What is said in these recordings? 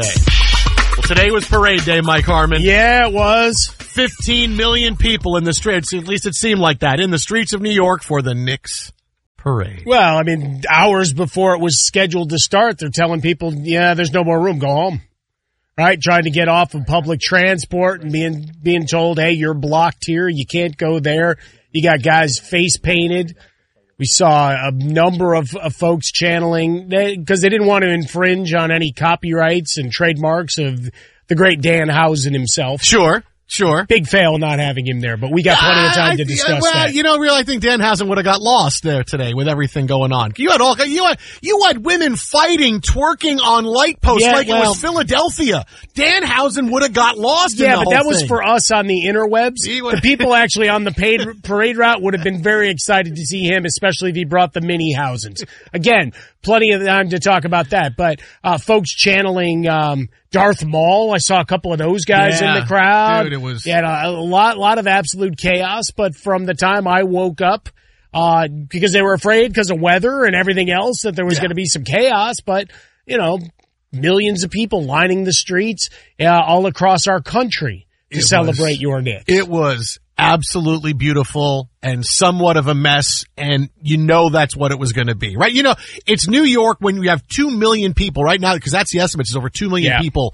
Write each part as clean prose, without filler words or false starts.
Well, today was parade day, Mike Harmon. Yeah, it was. 15 million people in the streets, at least it seemed like that, in the streets of New York for the Knicks parade. Well, I mean, hours before it was scheduled to start, they're telling people, yeah, there's no more room, go home. Right? Trying to get off of public transport and being told, hey, you're blocked here, you can't go there. You got guys face painted. We saw a number of folks channeling, because they didn't want to infringe on any copyrights and trademarks of the great Danhausen himself. Sure. Big fail not having him there, but we got plenty of time to discuss that. You know, really, I think Danhausen would have got lost there today with everything going on. You had women fighting, twerking on light posts it was Philadelphia. Danhausen would have got lost in the whole thing. Yeah, but that was for us on the interwebs. The people actually on the parade route would have been very excited to see him, especially if he brought the mini Hausens. Again, plenty of time to talk about that, but folks channeling Darth Maul. I saw a couple of those guys in the crowd. Dude, you had a lot of absolute chaos, but from the time I woke up, because they were afraid because of weather and everything else that there was going to be some chaos, but, you know, millions of people lining the streets all across our country to celebrate your Knicks. It was absolutely beautiful and somewhat of a mess, and you know that's what it was going to be, right? You know, it's New York when you have 2 million people right now, because that's the estimate, is over 2 million people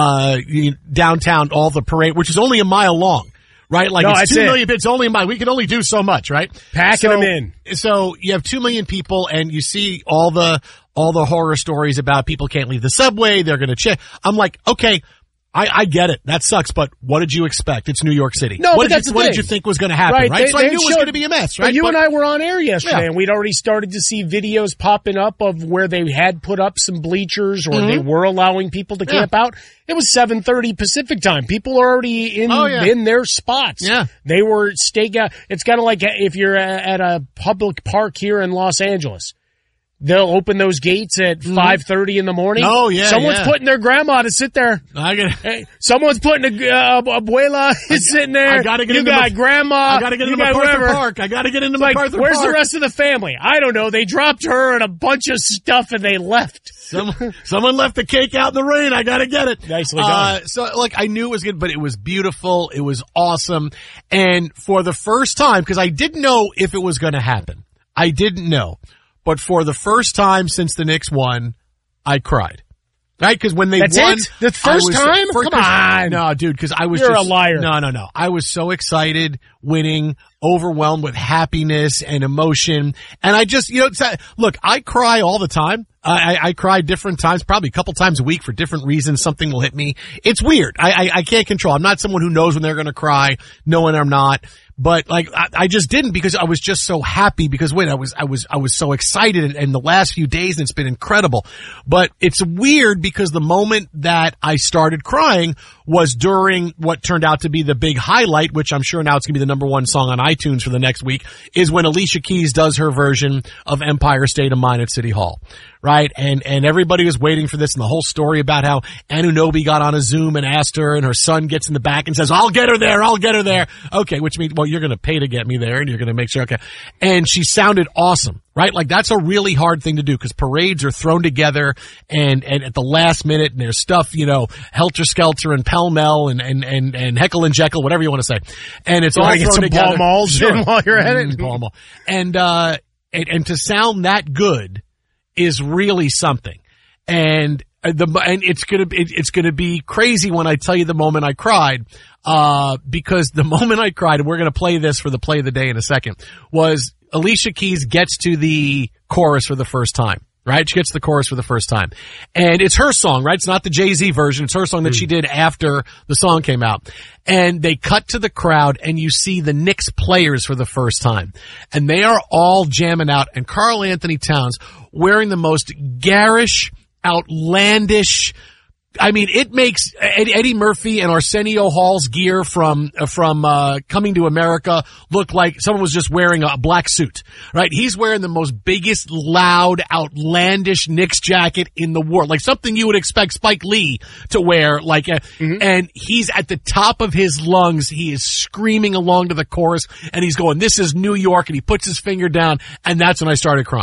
downtown, all the parade, which is only a mile long, right? Like, it's 2 million, it's only a mile. We can only do so much, right? Packing them in. So you have 2 million people, and you see all the horror stories about people can't leave the subway, they're going to check. I'm like, okay, I get it. That sucks, but what did you expect? It's New York City. No, what did you think was going to happen, right? So I knew it was going to be a mess, right? But you and I were on air yesterday, and we'd already started to see videos popping up of where they had put up some bleachers or they were allowing people to camp out. It was 7:30 Pacific time. People are already in their spots. Yeah. They were staking out. It's kind of like if you're at a public park here in Los Angeles. They'll open those gates at 5:30 in the morning. Oh, yeah. Someone's putting their grandma to sit there. Someone's putting abuela is sitting there. Grandma. I gotta get into MacArthur Park. I gotta get into MacArthur Park. Where's the rest of the family? I don't know. They dropped her and a bunch of stuff and they left. Someone left the cake out in the rain. I gotta get it. Nicely done. So, look, I knew it was good, but it was beautiful. It was awesome. And for the first time, because I didn't know if it was gonna happen. I didn't know. But for the first time since the Knicks won, I cried. Right? Because when they won. That's it? The first time? Come on. No, dude, because I was You're a liar. No. I was so excited, winning, overwhelmed with happiness and emotion. And I just, look, I cry all the time. I cry different times, probably a couple times a week for different reasons. Something will hit me. It's weird. I can't control. I'm not someone who knows when they're going to cry, knowing I'm not. But like, I just didn't, because I was just so happy, because I was so excited, and the last few days, and it's been incredible. But it's weird because the moment that I started crying was during what turned out to be the big highlight, which I'm sure now it's going to be the #1 song on iTunes for the next week, is when Alicia Keys does her version of Empire State of Mind at City Hall. Right? And everybody was waiting for this, and the whole story about how Anunoby got on a Zoom and asked her, and her son gets in the back and says, I'll get her there. Okay, which means, well, you're going to pay to get me there, and you're going to make sure, okay. And she sounded awesome, right? Like, that's a really hard thing to do, because parades are thrown together, and at the last minute, and there's stuff, helter-skelter and pell-mell and heckle and jekyll, whatever you want to say. And it's all thrown some together. Pall Malls in while you're at it. Pall Mall. And to sound that good is really something. And it's gonna be crazy when I tell you the moment I cried, because the moment I cried, and we're gonna play this for the play of the day in a second, was Alicia Keys gets to the chorus for the first time. Right? She gets the chorus for the first time. And it's her song, right? It's not the Jay-Z version. It's her song that she did after the song came out. And they cut to the crowd, and you see the Knicks players for the first time. And they are all jamming out, and Karl Anthony Towns wearing the most garish, outlandish, I mean, it makes Eddie Murphy and Arsenio Hall's gear from Coming to America look like someone was just wearing a black suit, right? He's wearing the most biggest, loud, outlandish Knicks jacket in the world, like something you would expect Spike Lee to wear, like, and he's at the top of his lungs. He is screaming along to the chorus, and he's going, "This is New York," and he puts his finger down, and that's when I started crying.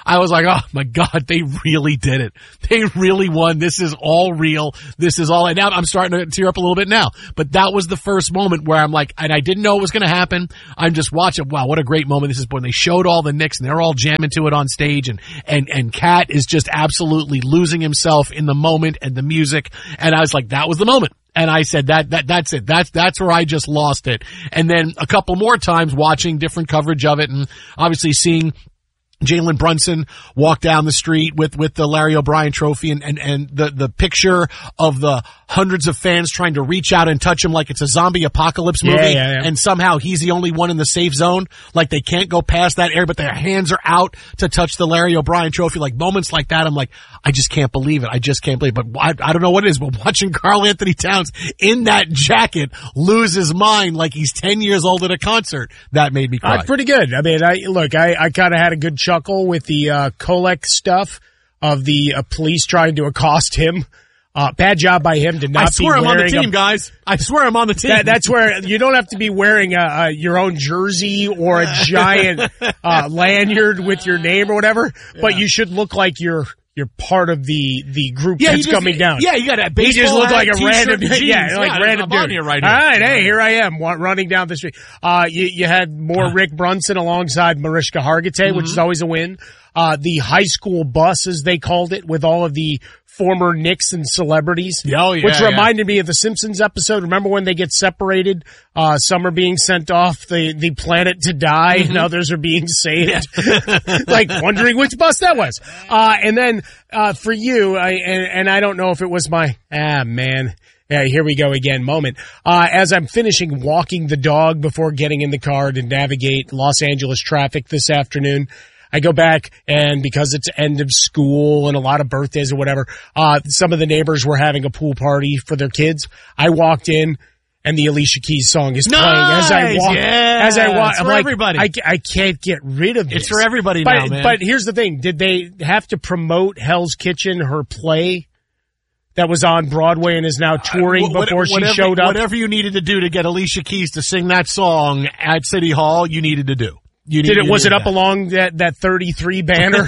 I was like, oh my God, they really did it. They really won. This is all real. This is all, and now I'm starting to tear up a little bit now, but that was the first moment where I'm like, and I didn't know it was going to happen. I'm just watching. Wow, what a great moment this is when they showed all the Knicks and they're all jamming to it on stage, and Cat is just absolutely losing himself in the moment and the music. And I was like, that was the moment. And I said that's it. That's where I just lost it. And then a couple more times watching different coverage of it, and obviously seeing Jalen Brunson walk down the street with the Larry O'Brien trophy and the picture of the hundreds of fans trying to reach out and touch him like it's a zombie apocalypse movie. Yeah. And somehow he's the only one in the safe zone. Like they can't go past that area, but their hands are out to touch the Larry O'Brien trophy. Like moments like that, I'm like, I just can't believe it. I just can't believe it. But I don't know what it is, but watching Karl Anthony Towns in that jacket lose his mind like he's 10 years old at a concert, that made me cry. That's pretty good. I mean, I kind of had a good chuckle with the Kolek stuff of the police trying to accost him. Bad job by him to not be wearing. I swear I'm on the team, guys. I swear I'm on the team. That's where you don't have to be wearing your own jersey or a giant lanyard with your name or whatever, but you should look like you're part of the group that's coming down. Yeah, you got that baseball. He just looked like a random, jeans. random dude. Right all right, hey, here I am running down the street. You had more Rick Brunson alongside Mariska Hargitay, which is always a win. The high school bus, as they called it, with all of the former Knicks and celebrities, which reminded me of the Simpsons episode. Remember when they get separated? Some are being sent off the planet to die, and others are being saved. Like wondering which bus that was. And then for you, I don't know if it was my man. Yeah, here we go again moment. As I'm finishing walking the dog before getting in the car to navigate Los Angeles traffic this afternoon, I go back, and because it's end of school and a lot of birthdays or whatever, some of the neighbors were having a pool party for their kids. I walked in, and the Alicia Keys song is playing as I walk. Yeah, as I walk, it's I'm for like, everybody. I can't get rid of this. It's for everybody now, man. But here's the thing: did they have to promote Hell's Kitchen, her play that was on Broadway and is now touring before she showed up? Whatever you needed to do to get Alicia Keys to sing that song at City Hall, you needed to do. Was it up along that 33 banner?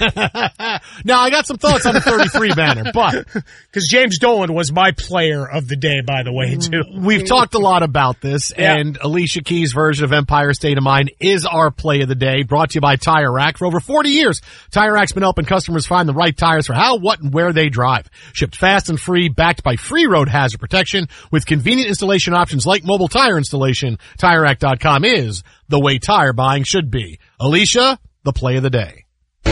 No, I got some thoughts on the 33 banner, but because James Dolan was my player of the day, by the way, too. We've talked a lot about this, and Alicia Keys' version of Empire State of Mind is our play of the day, brought to you by Tire Rack. For over 40 years, Tire Rack's been helping customers find the right tires for how, what, and where they drive. Shipped fast and free, backed by free road hazard protection, with convenient installation options like mobile tire installation. TireRack.com is the way tire buying should be. Alicia, the play of the day.